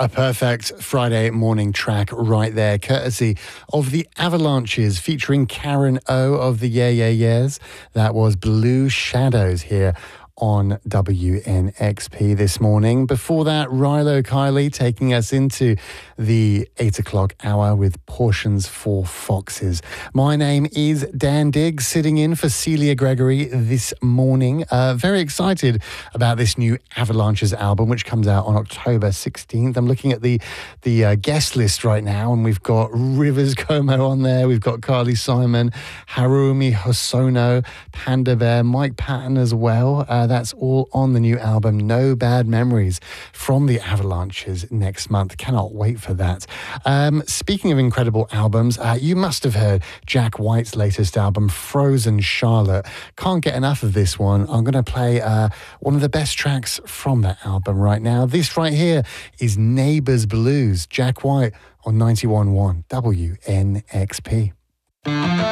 A perfect Friday morning track right there, courtesy of the Avalanches featuring Karen O of the Yeah Yeah Yeahs. That was Blue Shadows here on WNXP this morning. Before that, Rilo Kiley taking us into the 8 o'clock hour with Portions for Foxes. My name is Dan Diggs, sitting in for Celia Gregory this morning. Very excited about this new Avalanches album, which comes out on October 16th. I'm looking at the guest list right now, and we've got Rivers Cuomo on there. We've got Carly Simon, Harumi Hosono, Panda Bear, Mike Patton as well. That's all on the new album, No Bad Memories, from the Avalanches next month. Cannot wait for that. Speaking of incredible albums, you must have heard Jack White's latest album, Frozen Charlotte. Can't get enough of this one. I'm going to play one of the best tracks from that album right now. This right here is Neighbours Blues, Jack White on 91.1 WNXP.